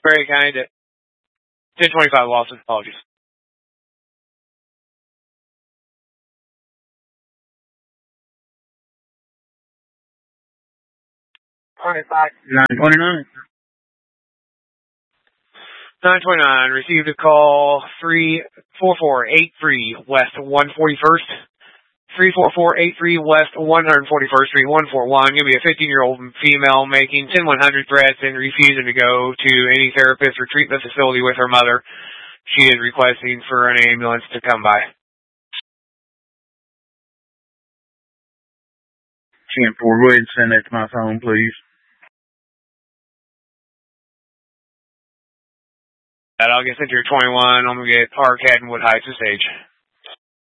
Very kind. 1025 Lawson. Apologies. $25. 929. 929. Received a call 34483 West 141st. 34483 West 141st Street 141. Gonna be a 15-year-old female making 10100 threats and refusing to go to any therapist or treatment facility with her mother. She is requesting for an ambulance to come by. 10-4. Go ahead and send that to my phone, please. I'll get sent to your 21. I'm gonna get Park Head and Wood Heights to stage.